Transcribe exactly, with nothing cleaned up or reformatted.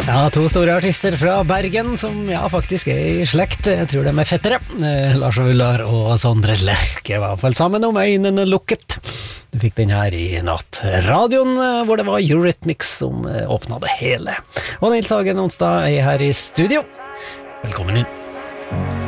Ja, to store artister fra Bergen som ja, faktisk er i slekt. Jeg tror de er fettere. Eh, Lars Vaular og Sondre Lerche var i hvert fall sammen om øynene lukket. Du fikk den her i natt. Radioen, hvor det var Eurythmics som åpnet det hele. Og Nils Hagen Onsdag er her i studio. Velkommen inn.